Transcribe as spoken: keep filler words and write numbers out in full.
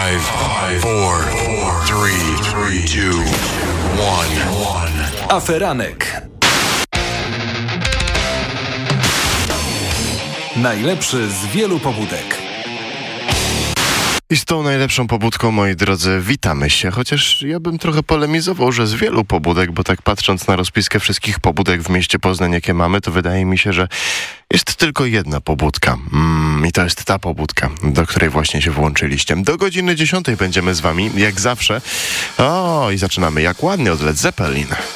Five, five, four, four, three, three, two, one, one. Aferanek. Najlepszy z wielu pobudek. I z tą najlepszą pobudką, moi drodzy, witamy się. Chociaż ja bym trochę polemizował, że z wielu pobudek, bo tak patrząc na rozpiskę wszystkich pobudek w mieście Poznań, jakie mamy, to wydaje mi się, że jest tylko jedna pobudka. Mm, I to jest ta pobudka, do której właśnie się włączyliście. Do godziny dziesiątej będziemy z wami, jak zawsze. O, i zaczynamy jak ładnie od Led Zeppelin.